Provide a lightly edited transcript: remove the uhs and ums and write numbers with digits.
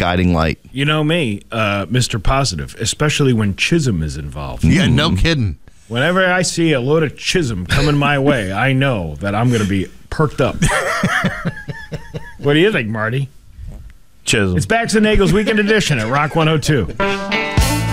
guiding light. You know me, Mr. Positive, especially when Chisholm is involved. Yeah, no kidding. Whenever I see a load of Chisholm coming my way, I know that I'm going to be perked up. What do you think, Marty? Chisholm. It's Bax and Nagel's Weekend Edition at Rock 102.